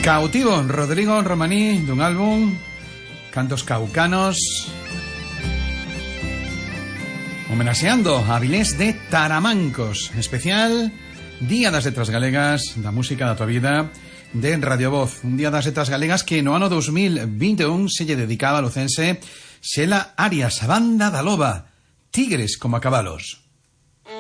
Cautivo, Rodrigo Romaní, dun álbum Cantos Caucanos, homenaxeando a Avilés de Taramancos, especial Día das Letras Galegas, da música da tua vida, de Radio Voz. Un Día das Letras Galegas que no ano 2021 se lle dedicaba a lucense Xela Arias, a banda da loba, Tigres como a cabalos.